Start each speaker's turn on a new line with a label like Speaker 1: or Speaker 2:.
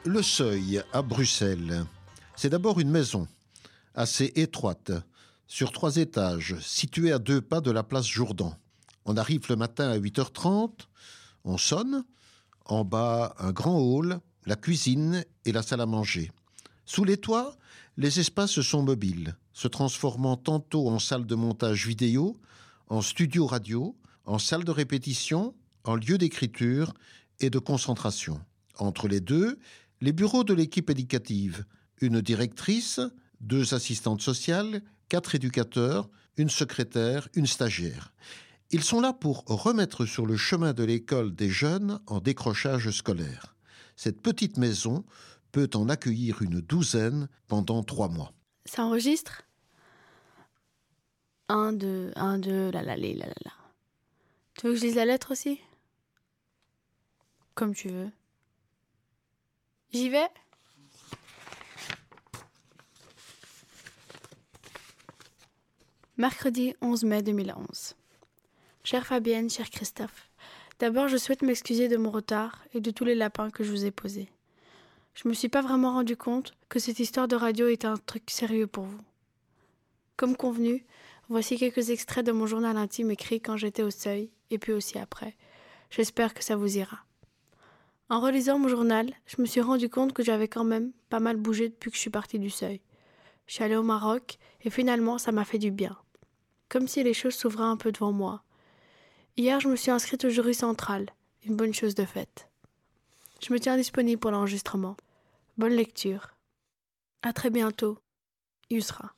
Speaker 1: Le Seuil, à Bruxelles. C'est d'abord une maison, assez étroite, sur 3 étages, située à 2 pas de la place Jourdan. On arrive le matin à 8h30, on sonne. En bas, un grand hall, la cuisine et la salle à manger. Sous les toits, les espaces sont mobiles, se transformant tantôt en salle de montage vidéo, en studio radio, en salle de répétition, en lieu d'écriture et de concentration. Entre les deux, les bureaux de l'équipe éducative, une directrice, 2 assistantes sociales, 4 éducateurs, une secrétaire, une stagiaire. Ils sont là pour remettre sur le chemin de l'école des jeunes en décrochage scolaire. Cette petite maison peut en accueillir une 12aine pendant 3 mois.
Speaker 2: Ça enregistre ? 1, 2, 1, 2, la. Tu veux que je lise la lettre aussi ? Comme tu veux. J'y vais ? Mercredi 11 mai 2011. Chère Fabienne, cher Christophe, d'abord je souhaite m'excuser de mon retard et de tous les lapins que je vous ai posés. Je me suis pas vraiment rendu compte que cette histoire de radio était un truc sérieux pour vous. Comme convenu, voici quelques extraits de mon journal intime écrit quand j'étais au Seuil et puis aussi après. J'espère que ça vous ira. En relisant mon journal, je me suis rendu compte que j'avais quand même pas mal bougé depuis que je suis partie du Seuil. Je suis allée au Maroc et finalement ça m'a fait du bien. Comme si les choses s'ouvraient un peu devant moi. Hier, je me suis inscrite au jury central, une bonne chose de faite. Je me tiens disponible pour l'enregistrement. Bonne lecture. À très bientôt. Yusra.